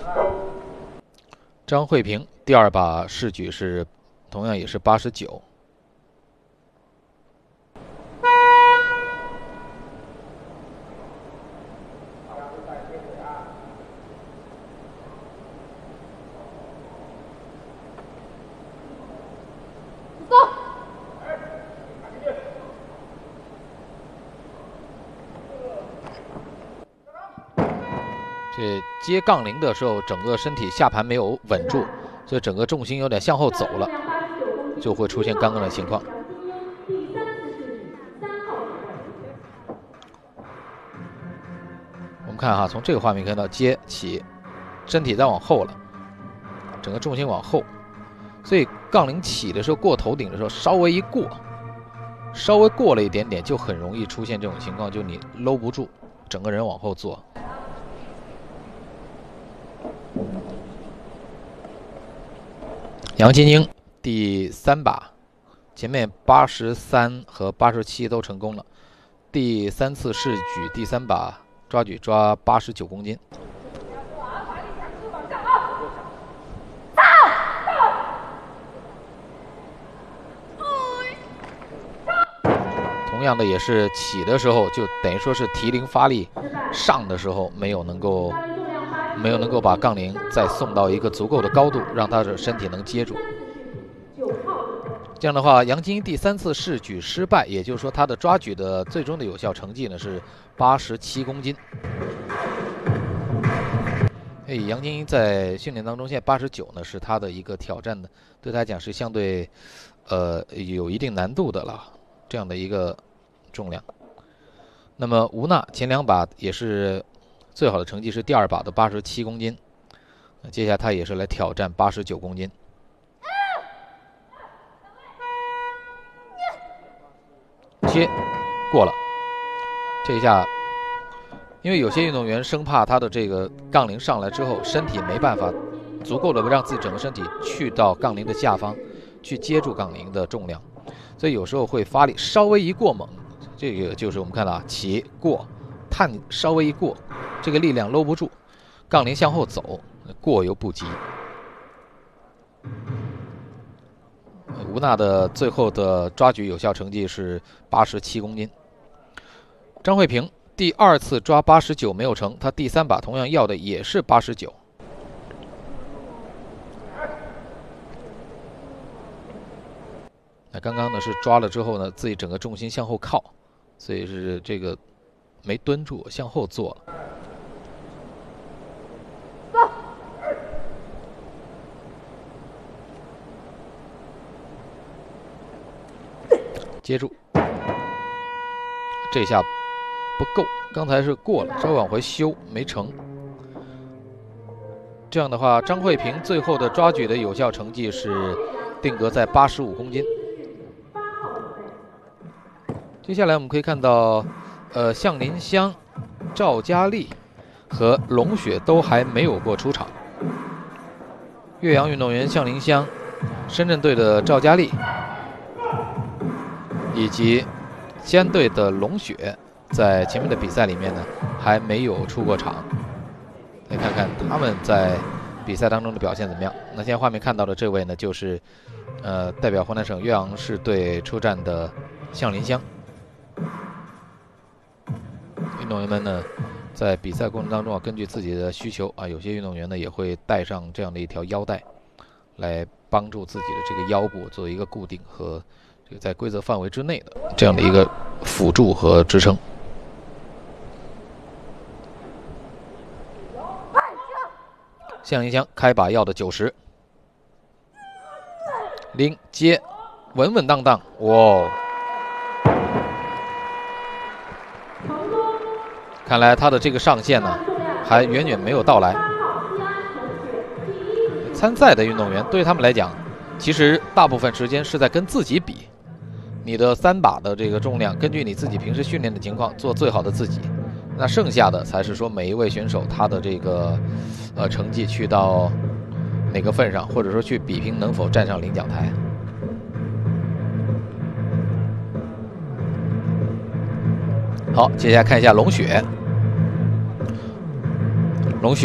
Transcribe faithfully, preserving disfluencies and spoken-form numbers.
张慧萍第二把试举是同样也是八十九。这接杠铃的时候，整个身体下盘没有稳住，所以整个重心有点向后走了，就会出现刚刚的情况。我们看哈，从这个画面看到接起，身体再往后了，整个重心往后，所以杠铃起的时候过头顶的时候，稍微一过，稍微过了一点点，就很容易出现这种情况，就你搂不住，整个人往后坐。杨金英第三把，前面八十三和八十七都成功了，第三次试举第三把抓举抓八十九公斤。同样的也是起的时候就等于说是提铃发力，上的时候没有能够没有能够把杠铃再送到一个足够的高度，让他的身体能接住。这样的话，杨金英第三次试举失败，也就是说他的抓举的最终的有效成绩呢是八十七公斤。哎，杨金英在训练当中现在八十九呢是他的一个挑战的，对他来讲是相对呃有一定难度的了，这样的一个重量。那么吴娜前两把也是最好的成绩是第二把的八十七公斤，接下来他也是来挑战八十九公斤。接过了，这一下，因为有些运动员生怕他的这个杠铃上来之后，身体没办法足够的让自己整个身体去到杠铃的下方，去接住杠铃的重量，所以有时候会发力稍微一过猛，这个就是我们看到啊，起过探稍微一过，这个力量搂不住，杠铃向后走，过犹不及。吴娜的最后的抓举有效成绩是八十七公斤。张慧萍第二次抓八十九没有成，她第三把同样要的也是八十九。那刚刚呢是抓了之后呢，自己整个重心向后靠，所以是这个没蹲住，向后坐了。接住，这下不够，刚才是过了，稍微往回修没成。这样的话，张慧萍最后的抓举的有效成绩是定格在八十五公斤。接下来我们可以看到，呃，向林香、赵佳丽和龙雪都还没有过出场。岳阳运动员向林香、深圳队的赵佳丽以及西安队的龙雪，在前面的比赛里面呢还没有出过场。来看看他们在比赛当中的表现怎么样。那现在画面看到的这位呢，就是呃代表湖南省岳阳市队出战的向林香。运动员们呢，在比赛过程当中啊，根据自己的需求啊，有些运动员呢也会带上这样的一条腰带，来帮助自己的这个腰部做一个固定和这个在规则范围之内的这样的一个辅助和支撑。向林香开把要的九十，拎接，稳稳当当，哇！看来他的这个上限呢，还远远没有到来。参赛的运动员对他们来讲，其实大部分时间是在跟自己比。你的三把的这个重量，根据你自己平时训练的情况做最好的自己。那剩下的才是说每一位选手他的这个呃成绩去到哪个份上，或者说去比拼能否站上领奖台。好，接下来看一下龙雪。